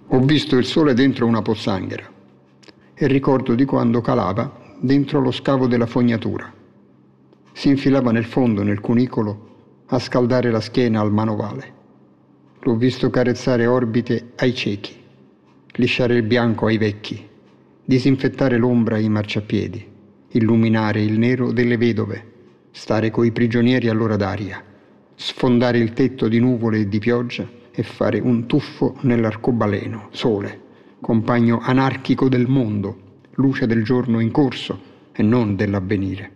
Ho visto il sole dentro una pozzanghera e ricordo di quando calava dentro lo scavo della fognatura. Si infilava nel fondo, nel cunicolo, a scaldare la schiena al manovale. L'ho visto carezzare orbite ai ciechi, lisciare il bianco ai vecchi, disinfettare l'ombra ai marciapiedi, illuminare il nero delle vedove, stare coi prigionieri all'ora d'aria, sfondare il tetto di nuvole e di pioggia e fare un tuffo nell'arcobaleno, sole, compagno anarchico del mondo, luce del giorno in corso e non dell'avvenire.